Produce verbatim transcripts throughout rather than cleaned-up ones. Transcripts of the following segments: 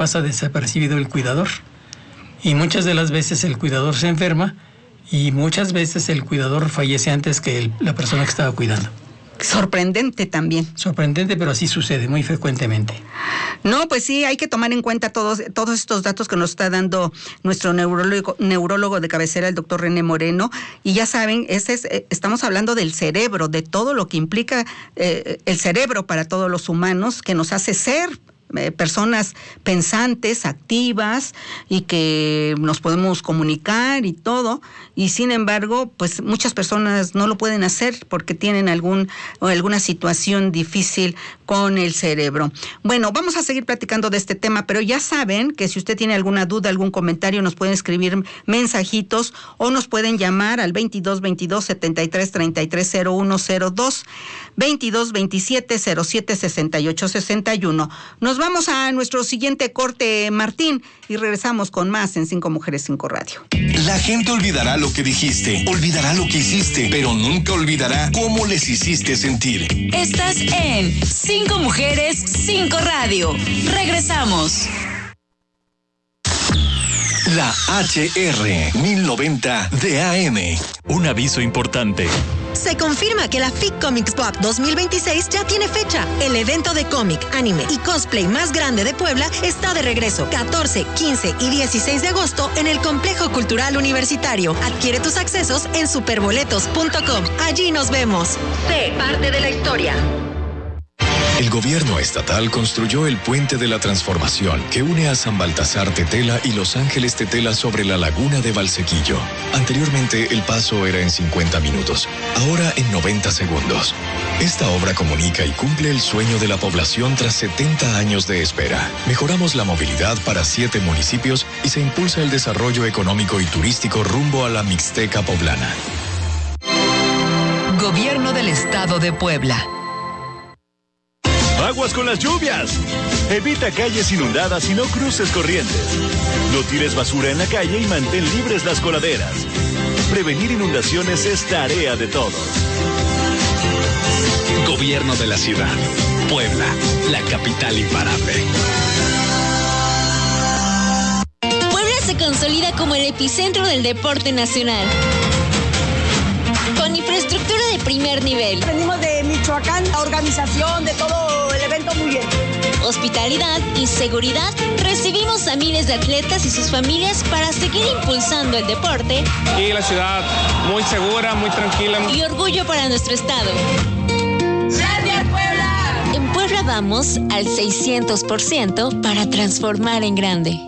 pasa desapercibido el cuidador. Y muchas de las veces el cuidador se enferma y muchas veces el cuidador fallece antes que el, la persona que estaba cuidando. Sorprendente también. Sorprendente, pero así sucede muy frecuentemente. No, pues sí, hay que tomar en cuenta todos, todos estos datos que nos está dando nuestro neurólogo, neurólogo de cabecera, el doctor René Moreno. Y ya saben, ese es, eh, estamos hablando del cerebro, de todo lo que implica eh, el cerebro para todos los humanos, que nos hace ser Eh, personas pensantes, activas y que nos podemos comunicar y todo, y sin embargo, pues muchas personas no lo pueden hacer porque tienen algún o alguna situación difícil con el cerebro. Bueno, vamos a seguir platicando de este tema, pero ya saben que si usted tiene alguna duda, algún comentario, nos pueden escribir mensajitos o nos pueden llamar al veintidós veintidós setenta y tres treinta y tres cero uno cero dos, veintidós veintisiete cero siete sesenta y ocho sesenta y uno. Nos vamos a nuestro siguiente corte, Martín, y regresamos con más en Cinco Mujeres, Cinco Radio. La gente olvidará lo que dijiste, olvidará lo que hiciste, pero nunca olvidará cómo les hiciste sentir. Estás en Cinco Mujeres, Cinco Radio. Regresamos. La H R mil noventa de A M. Un aviso importante. Se confirma que la F I C Comics Pop dos mil veintiséis ya tiene fecha. El evento de cómic, anime y cosplay más grande de Puebla está de regreso. catorce, quince y dieciséis de agosto en el Complejo Cultural Universitario. Adquiere tus accesos en superboletos punto com. Allí nos vemos. Sé parte de la historia. El gobierno estatal construyó el Puente de la Transformación que une a San Baltasar Tetela y Los Ángeles Tetela sobre la laguna de Valsequillo. Anteriormente el paso era en cincuenta minutos, ahora en noventa segundos. Esta obra comunica y cumple el sueño de la población tras setenta años de espera. Mejoramos la movilidad para siete municipios y se impulsa el desarrollo económico y turístico rumbo a la Mixteca poblana. Gobierno del Estado de Puebla. Aguas con las lluvias. Evita calles inundadas y no cruces corrientes. No tires basura en la calle y mantén libres las coladeras. Prevenir inundaciones es tarea de todos. Gobierno de la ciudad. Puebla, la capital imparable. Puebla se consolida como el epicentro del deporte nacional. Con infraestructura de primer nivel. Venimos de Michoacán, la organización de todo el evento muy bien. Hospitalidad y seguridad. Recibimos a miles de atletas y sus familias para seguir impulsando el deporte. Y la ciudad muy segura, muy tranquila. Y orgullo para nuestro estado. ¡Gracias, Puebla! En Puebla vamos al seiscientos por ciento para transformar en grande.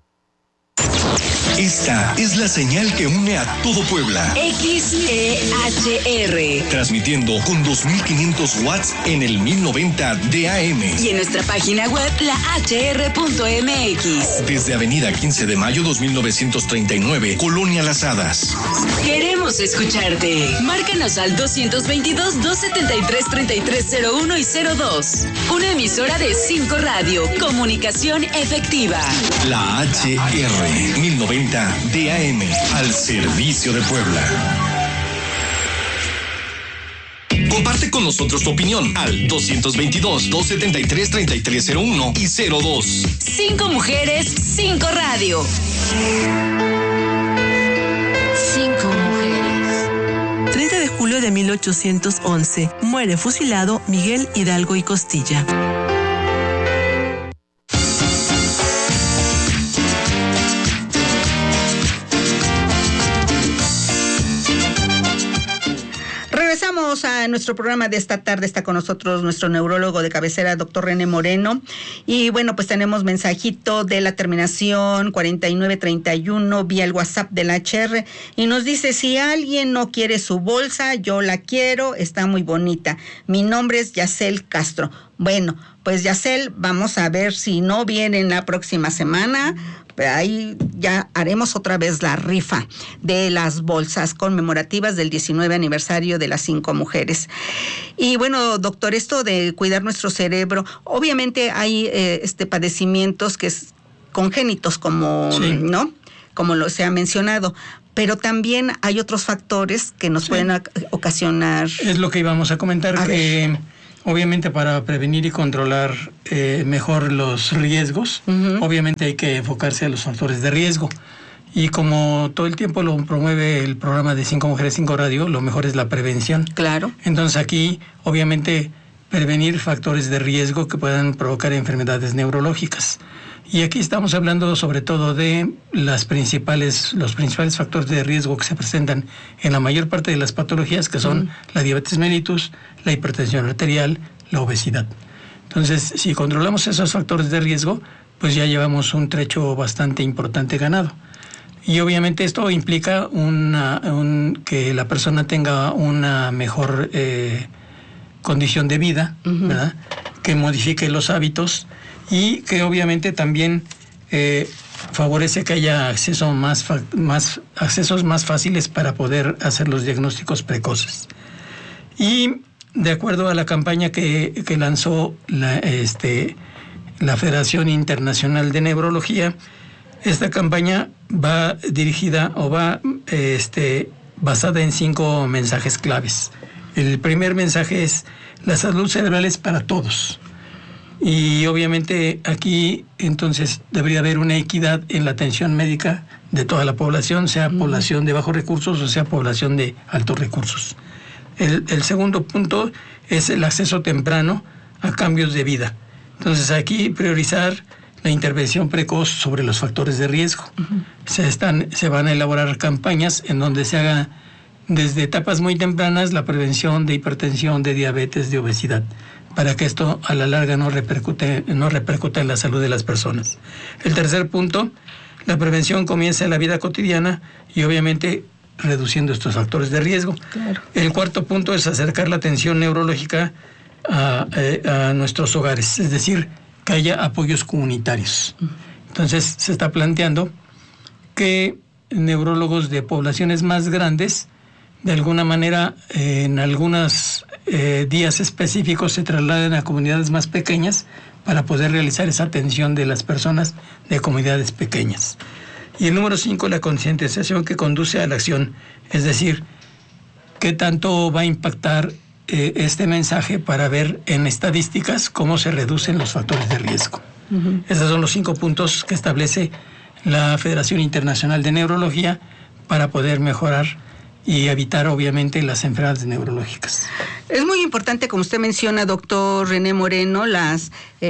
Esta es la señal que une a todo Puebla. X E H R. Transmitiendo con dos mil quinientos watts en el mil noventa de A M. Y en nuestra página web, la H R punto M X. Desde Avenida quince de mayo dos mil novecientos treinta y nueve, Colonia Las Hadas. Queremos escucharte. Márcanos al doscientos veintidós, doscientos setenta y tres, treinta y tres cero uno y cero dos. Una emisora de Cinco Radio. Comunicación efectiva. La H R mil noventa de A M, al servicio de Puebla. Comparte con nosotros tu opinión al doscientos veintidós, doscientos setenta y tres, treinta y tres cero uno y cero dos. Cinco Mujeres, Cinco Radio. Cinco mujeres. treinta de julio de mil ochocientos once, muere fusilado Miguel Hidalgo y Costilla. Regresamos a nuestro programa de esta tarde. Está con nosotros nuestro neurólogo de cabecera, doctor René Moreno. Y bueno, pues tenemos mensajito de la terminación cuarenta y nueve treinta y uno vía el WhatsApp del H R. Y nos dice, si alguien no quiere su bolsa, yo la quiero, está muy bonita. Mi nombre es Yacel Castro. Bueno, pues Yacel, vamos a ver si no viene en la próxima semana. Ahí ya haremos otra vez la rifa de las bolsas conmemorativas del diecinueve aniversario de las Cinco Mujeres. Y bueno, doctor, esto de cuidar nuestro cerebro, obviamente hay eh, este padecimientos que es congénitos, como, sí, ¿no? Como lo se ha mencionado, pero también hay otros factores que nos sí. pueden ocasionar. Es lo que íbamos a comentar, a que ver. obviamente para prevenir y controlar eh, mejor los riesgos, uh-huh. obviamente hay que enfocarse a los factores de riesgo. Y como todo el tiempo lo promueve el programa de Cinco Mujeres, Cinco Radio, lo mejor es la prevención. Claro. Entonces aquí, obviamente, prevenir factores de riesgo que puedan provocar enfermedades neurológicas. Y aquí estamos hablando sobre todo de las principales, los principales factores de riesgo que se presentan en la mayor parte de las patologías, que son mm. la diabetes mellitus, la hipertensión arterial, la obesidad. Entonces, si controlamos esos factores de riesgo, pues ya llevamos un trecho bastante importante ganado. Y obviamente esto implica una, un, que la persona tenga una mejor eh, condición de vida, uh-huh. ¿verdad? Que modifique los hábitos y que obviamente también eh, favorece que haya acceso más, más, accesos más fáciles para poder hacer los diagnósticos precoces. Y de acuerdo a la campaña que, que lanzó la, este, la Federación Internacional de Neurología, esta campaña va dirigida o va este, basada en cinco mensajes claves. El primer mensaje es: la salud cerebral es para todos. Y obviamente aquí entonces debería haber una equidad en la atención médica de toda la población, sea mm. población de bajos recursos o sea población de altos recursos. El, el segundo punto es el acceso temprano a cambios de vida. Entonces aquí priorizar la intervención precoz sobre los factores de riesgo. Uh-huh. Se, están, se van a elaborar campañas en donde se haga desde etapas muy tempranas la prevención de hipertensión, de diabetes, de obesidad, para que esto a la larga no repercute, no repercute en la salud de las personas. El tercer punto, la prevención comienza en la vida cotidiana y obviamente reduciendo estos factores de riesgo. Claro. El cuarto punto es acercar la atención neurológica a, a, a nuestros hogares, es decir, que haya apoyos comunitarios. Entonces se está planteando que neurólogos de poblaciones más grandes, de alguna manera, eh, en algunos eh, días específicos se trasladen a comunidades más pequeñas para poder realizar esa atención de las personas de comunidades pequeñas. Y el número cinco, la concientización que conduce a la acción, es decir, qué tanto va a impactar eh, este mensaje para ver en estadísticas cómo se reducen los factores de riesgo. Uh-huh. Esos son los cinco puntos que establece la Federación Internacional de Neurología para poder mejorar y evitar obviamente las enfermedades neurológicas. Es muy importante, como usted menciona, doctor René Moreno, las,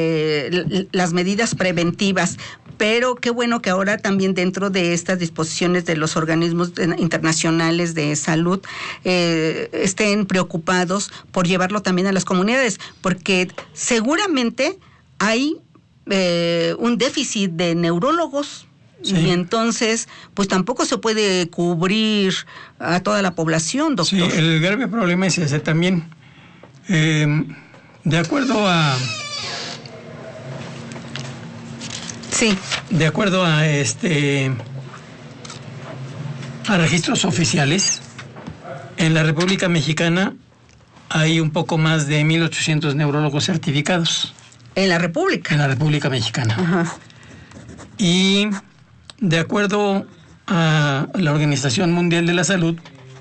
eh, las medidas preventivas, pero qué bueno que ahora también dentro de estas disposiciones de los organismos internacionales de salud eh, estén preocupados por llevarlo también a las comunidades, porque seguramente hay eh, un déficit de neurólogos. Sí. Y entonces, pues tampoco se puede cubrir a toda la población, doctor. Sí, el grave problema es ese también. Eh, de acuerdo a... Sí. De acuerdo a este... a registros oficiales, en la República Mexicana hay un poco más de mil ochocientos neurólogos certificados. ¿En la República? En la República Mexicana. Ajá. Y... de acuerdo a la Organización Mundial de la Salud,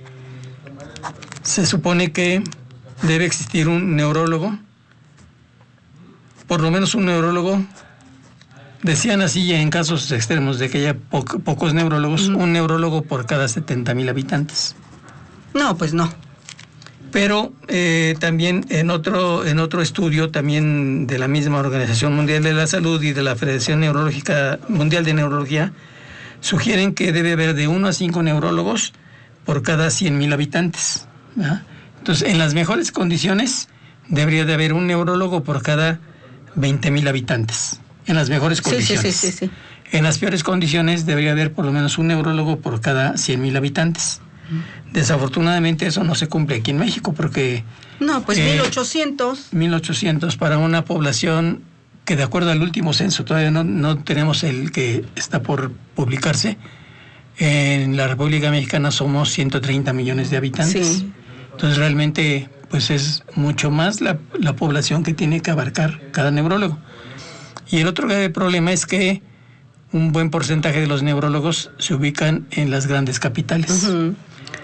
se supone que debe existir un neurólogo, por lo menos un neurólogo, decían así en casos extremos de que haya po- pocos neurólogos, uh-huh. un neurólogo por cada setenta mil habitantes. No, pues no. Pero eh, también en otro, en otro estudio, también de la misma Organización Mundial de la Salud y de la Federación Neurológica Mundial de Neurología, sugieren que debe haber de uno a cinco neurólogos por cada cien mil habitantes. ¿Verdad? Entonces, en las mejores condiciones, debería de haber un neurólogo por cada veinte mil habitantes. En las mejores condiciones. Sí, sí, sí, sí, sí. En las peores condiciones, debería haber por lo menos un neurólogo por cada cien mil habitantes. Desafortunadamente eso no se cumple aquí en México porque... No, pues eh, mil ochocientos. mil ochocientos para una población que de acuerdo al último censo, todavía no, no tenemos el que está por publicarse, en la República Mexicana somos ciento treinta millones de habitantes. Sí. Entonces realmente pues es mucho más la, la población que tiene que abarcar cada neurólogo. Y el otro grave problema es que un buen porcentaje de los neurólogos se ubican en las grandes capitales. Uh-huh.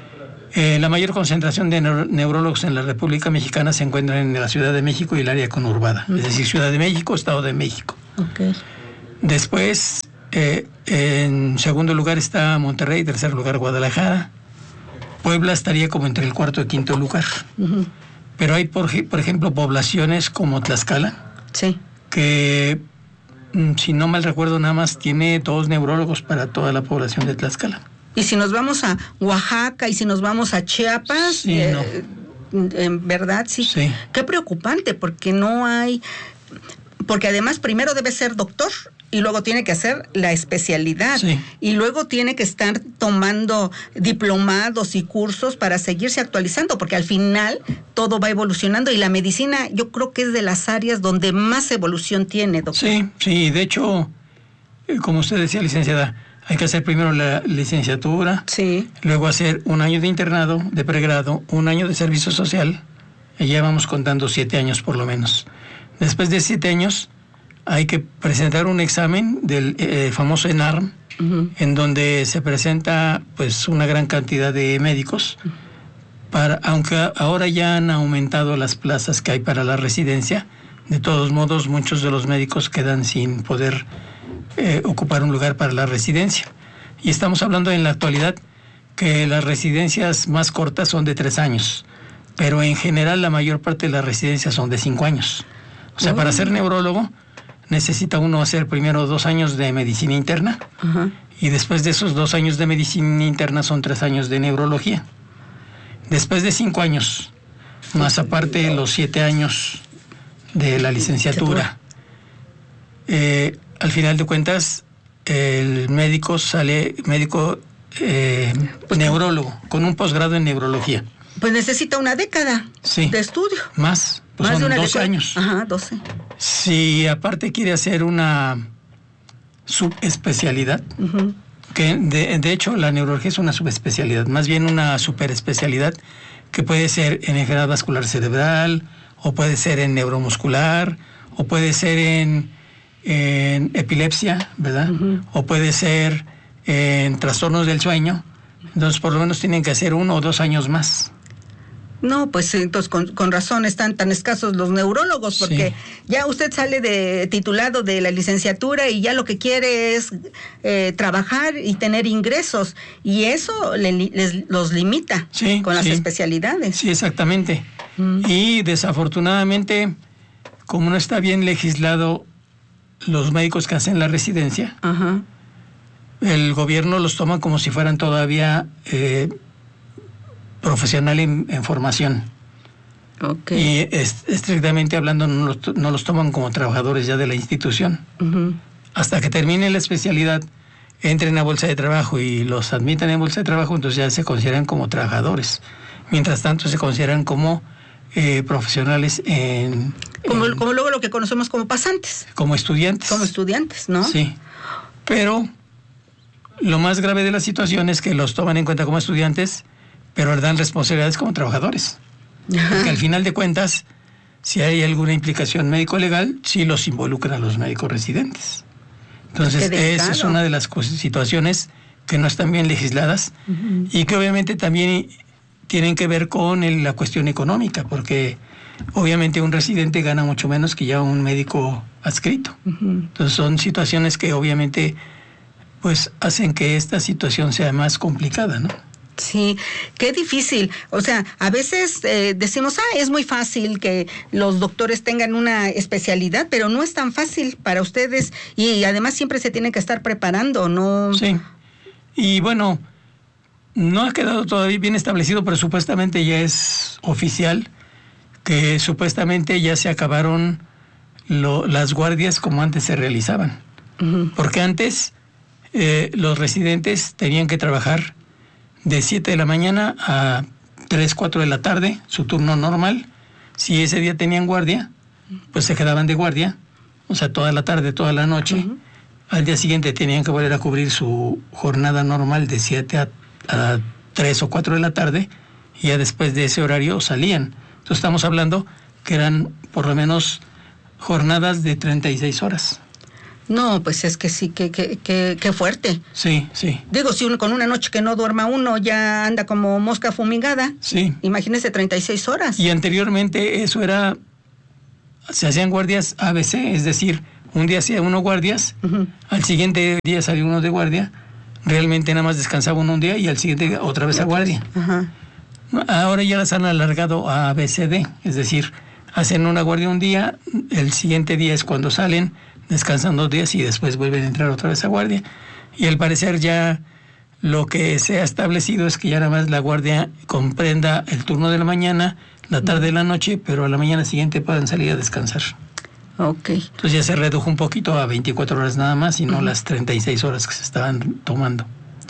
Eh, la mayor concentración de neuro- neurólogos en la República Mexicana se encuentra en la Ciudad de México y el área conurbada, uh-huh. es decir, Ciudad de México, Estado de México. Okay. Después, eh, en segundo lugar está Monterrey, tercer lugar Guadalajara. Puebla estaría como entre el cuarto y quinto lugar. Uh-huh. Pero hay, por, por ejemplo, poblaciones como Tlaxcala, sí. que, si no mal recuerdo, nada más tiene dos neurólogos para toda la población de Tlaxcala. Y si nos vamos a Oaxaca y si nos vamos a Chiapas, sí, eh, no. en verdad sí. sí. Qué preocupante, porque no hay, porque además primero debe ser doctor y luego tiene que hacer la especialidad sí. y luego tiene que estar tomando diplomados y cursos para seguirse actualizando, porque al final todo va evolucionando y la medicina yo creo que es de las áreas donde más evolución tiene, doctor. Sí, sí, de hecho, como usted decía, licenciada, hay que hacer primero la licenciatura, sí. luego hacer un año de internado, de pregrado, un año de servicio social, y ya vamos contando siete años por lo menos. Después de siete años hay que presentar un examen del eh, famoso ENARM, uh-huh. en donde se presenta pues una gran cantidad de médicos, para, aunque ahora ya han aumentado las plazas que hay para la residencia, de todos modos muchos de los médicos quedan sin poder Eh, ocupar un lugar para la residencia. Y estamos hablando en la actualidad que las residencias más cortas son de tres años, pero en general la mayor parte de las residencias son de cinco años. O sea, uh-huh. para ser neurólogo necesita uno hacer primero dos años de medicina interna, uh-huh. y después de esos dos años de medicina interna son tres años de neurología. Después de cinco años, más aparte los siete años de la licenciatura, eh, al final de cuentas, el médico sale, médico eh, neurólogo, con un posgrado en neurología. Pues necesita una década sí, de estudio. Más, pues más son de una doce década. años. Ajá, doce. Si aparte quiere hacer una subespecialidad, uh-huh. que de, de hecho la neurología es una subespecialidad, más bien una superespecialidad que puede ser en enfermedad vascular cerebral, o puede ser en neuromuscular, o puede ser en en epilepsia, ¿verdad? Uh-huh. O puede ser en trastornos del sueño. Entonces, por lo menos tienen que hacer uno o dos años más. No, pues entonces con, con razón están tan escasos los neurólogos, porque sí. ya usted sale de titulado de la licenciatura y ya lo que quiere es eh, trabajar y tener ingresos, y eso le, les, los limita sí, con las sí. especialidades. Sí, exactamente. Mm. Y desafortunadamente, como no está bien legislado los médicos que hacen la residencia, uh-huh. el gobierno los toma como si fueran todavía eh, profesional en, en formación. Okay. Y es, estrictamente hablando no los, no los toman como trabajadores ya de la institución. Uh-huh. Hasta que termine la especialidad, entren a bolsa de trabajo y los admitan en bolsa de trabajo, entonces ya se consideran como trabajadores. Mientras tanto se consideran como eh, profesionales en... Como, en, como luego lo que conocemos como pasantes. Como estudiantes. Como estudiantes, ¿no? Sí. Pero lo más grave de la situación es que los toman en cuenta como estudiantes, pero les dan responsabilidades como trabajadores. Ajá. Porque al final de cuentas, si hay alguna implicación médico-legal, sí los involucran a los médicos residentes. Entonces, esa es una de las situaciones que no están bien legisladas, uh-huh. y que obviamente también tienen que ver con el, la cuestión económica, porque obviamente un residente gana mucho menos que ya un médico adscrito. Uh-huh. Entonces son situaciones que obviamente pues hacen que esta situación sea más complicada, ¿no? Sí, qué difícil. O sea, a veces eh, decimos, ah, es muy fácil que los doctores tengan una especialidad, pero no es tan fácil para ustedes, y además siempre se tienen que estar preparando, ¿no? Sí. Y bueno, no ha quedado todavía bien establecido, pero supuestamente ya es oficial que supuestamente ya se acabaron lo, las guardias como antes se realizaban. Uh-huh. Porque antes eh, los residentes tenían que trabajar de siete de la mañana a tres, cuatro de la tarde, su turno normal. Si ese día tenían guardia, pues se quedaban de guardia, o sea, toda la tarde, toda la noche. Uh-huh. Al día siguiente tenían que volver a cubrir su jornada normal de siete a, a tres o cuatro de la tarde, y ya después de ese horario salían. Entonces estamos hablando que eran por lo menos jornadas de treinta y seis horas. No, pues es que sí, que, que, que, que fuerte. Sí, sí. Digo, si uno, con una noche que no duerma uno ya anda como mosca fumigada. Sí. Imagínese treinta y seis horas. Y anteriormente eso era, se hacían guardias A B C, es decir, un día hacía uno guardias, uh-huh. al siguiente día salía uno de guardia, realmente nada más descansaba uno un día y al siguiente otra vez a guardia. Uh-huh. Ahora ya las han alargado a A B C D, es decir, hacen una guardia un día, el siguiente día es cuando salen, descansan dos días y después vuelven a entrar otra vez a guardia. Y al parecer ya lo que se ha establecido es que ya nada más la guardia comprenda el turno de la mañana, la tarde y la noche, pero a la mañana siguiente pueden salir a descansar. Ok. Entonces ya se redujo un poquito a veinticuatro horas nada más y no uh-huh. las treinta y seis horas que se estaban tomando.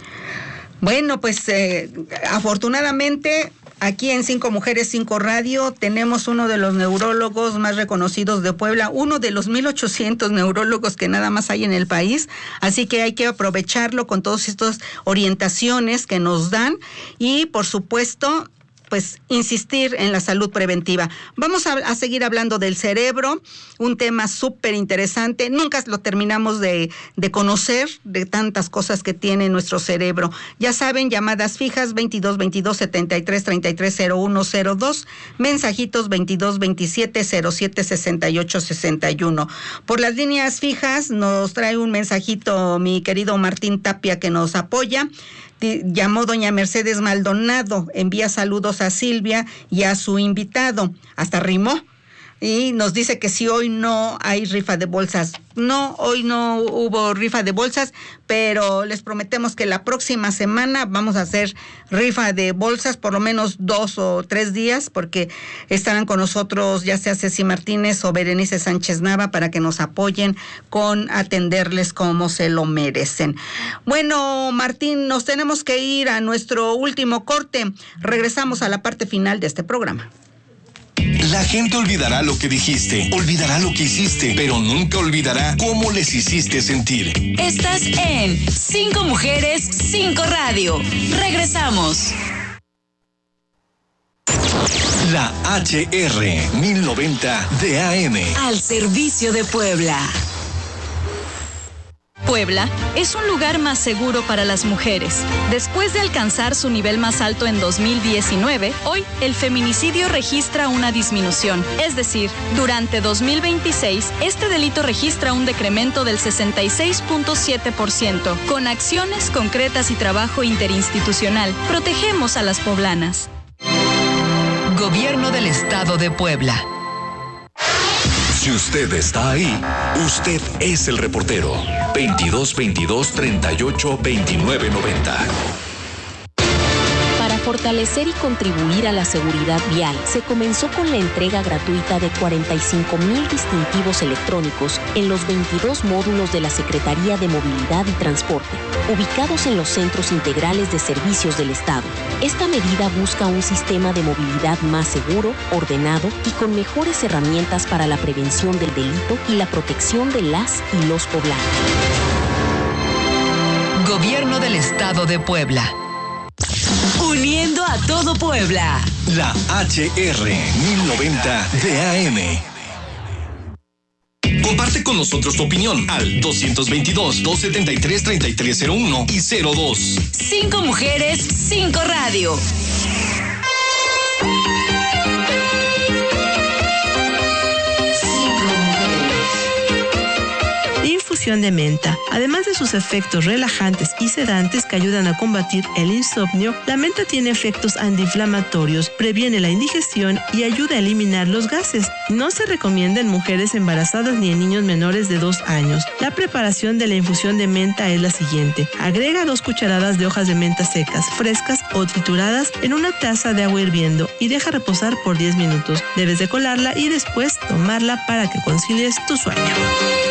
Bueno, pues eh, afortunadamente aquí en Cinco Mujeres, Cinco Radio tenemos uno de los neurólogos más reconocidos de Puebla, uno de los mil ochocientos neurólogos que nada más hay en el país, así que hay que aprovecharlo con todas estas orientaciones que nos dan y por supuesto pues insistir en la salud preventiva. Vamos a, a seguir hablando del cerebro, un tema súper interesante. Nunca lo terminamos de, de conocer, de tantas cosas que tiene nuestro cerebro. Ya saben, llamadas fijas veintidós veintidós setenta y tres treinta y tres cero uno cero dos, mensajitos veintidós veintisiete cero siete sesenta y ocho sesenta y uno. Por las líneas fijas nos trae un mensajito mi querido Martín Tapia que nos apoya. Llamó doña Mercedes Maldonado, envía saludos a Silvia y a su invitado, hasta rimó, y nos dice que si hoy no hay rifa de bolsas. No, hoy no hubo rifa de bolsas, pero les prometemos que la próxima semana vamos a hacer rifa de bolsas, por lo menos dos o tres días, porque estarán con nosotros ya sea Ceci Martínez o Berenice Sánchez Nava para que nos apoyen con atenderles como se lo merecen. Bueno, Martín, nos tenemos que ir a nuestro último corte. Regresamos a la parte final de este programa. La gente olvidará lo que dijiste, olvidará lo que hiciste, pero nunca olvidará cómo les hiciste sentir. Estás en Cinco Mujeres, Cinco Radio. Regresamos. La H R mil noventa de A M. Al servicio de Puebla. Puebla es un lugar más seguro para las mujeres. Después de alcanzar su nivel más alto en dos mil diecinueve, hoy el feminicidio registra una disminución. Es decir, durante dos mil veintiséis, este delito registra un decremento del sesenta y seis punto siete por ciento. Con acciones concretas y trabajo interinstitucional, protegemos a las poblanas. Gobierno del Estado de Puebla. Si usted está ahí, usted es el reportero. veintidós veintidós treinta y ocho veintinueve noventa. Para fortalecer y contribuir a la seguridad vial, se comenzó con la entrega gratuita de cuarenta y cinco mil distintivos electrónicos en los veintidós módulos de la Secretaría de Movilidad y Transporte, ubicados en los centros integrales de servicios del Estado. Esta medida busca un sistema de movilidad más seguro, ordenado y con mejores herramientas para la prevención del delito y la protección de las y los poblanos. Gobierno del Estado de Puebla. Uniendo a todo Puebla. La H R mil noventa de A M. Comparte con nosotros tu opinión al doscientos veintidós, doscientos setenta y tres, treinta y tres cero uno y cero dos. Cinco Mujeres, Cinco Radio. Infusión de menta. Además de sus efectos relajantes y sedantes que ayudan a combatir el insomnio, la menta tiene efectos antiinflamatorios, previene la indigestión y ayuda a eliminar los gases. No se recomienda en mujeres embarazadas ni en niños menores de dos años. La preparación de la infusión de menta es la siguiente. Agrega dos cucharadas de hojas de menta secas, frescas o trituradas en una taza de agua hirviendo y deja reposar por diez minutos. Debes de colarla y después tomarla para que concilies tu sueño.